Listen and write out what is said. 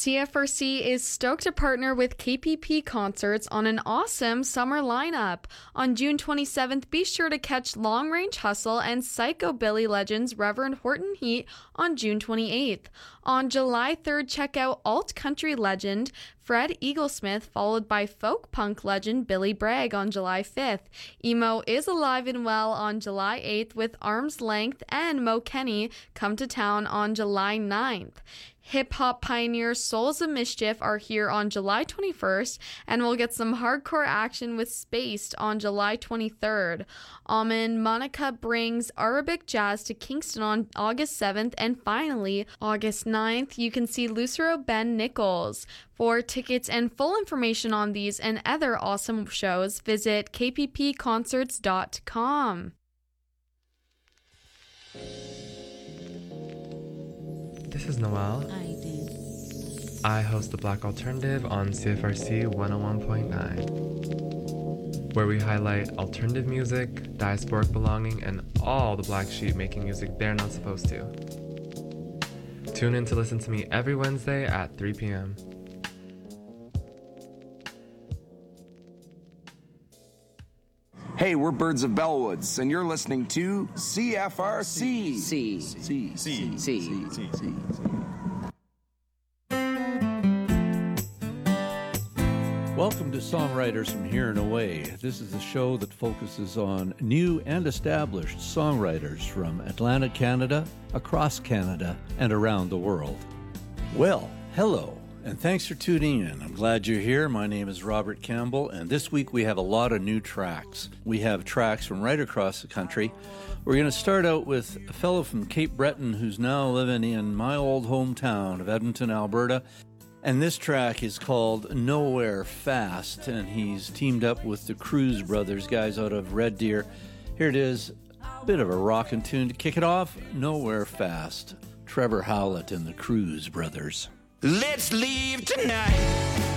CFRC is stoked to partner with KPP Concerts on an awesome summer lineup. On June 27th, be sure to catch Long Range Hustle and Psychobilly legends Reverend Horton Heat on June 28th. On July 3rd, check out alt country legend Fred Eaglesmith, followed by folk punk legend Billy Bragg on July 5th. Emo is alive and well on July 8th with Arm's Length and Mo Kenny come to town on July 9th. Hip-hop pioneers Souls of Mischief are here on July 21st, and we'll get some hardcore action with Spaced on July 23rd. Almond Monica brings Arabic jazz to Kingston on August 7th, and finally, August 9th, you can see Lucero Ben Nichols. For tickets and full information on these and other awesome shows, visit kppconcerts.com. This is Noel. I host the Black Alternative on CFRC 101.9, where we highlight alternative music, diasporic belonging, and all the black sheep making music they're not supposed to. Tune in to listen to me every Wednesday at 3 p.m. Hey, we're Birds of Bellwoods, and you're listening to CFRC. Welcome to Songwriters from Here and Away. This is a show that focuses on new and established songwriters from Atlantic Canada, across Canada, and around the world. Well, hello, and thanks for tuning in. I'm glad you're here. My name is Robert Campbell, and this week we have a lot of new tracks. We have tracks from right across the country. We're going to start out with a fellow from Cape Breton who's now living in my old hometown of Edmonton, Alberta. And this track is called Nowhere Fast, and he's teamed up with the Cruz Brothers, guys out of Red Deer. Here it is, a bit of a rockin' tune to kick it off, Nowhere Fast. Trevor Howlett and the Cruz Brothers. Let's leave tonight.